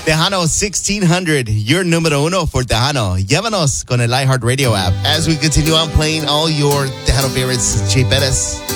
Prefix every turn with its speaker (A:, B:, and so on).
A: Tejano 1600, your número uno for Tejano. Llévanos con el iHeartRadio app. As we continue on playing all your Tejano favorites, Che Perez.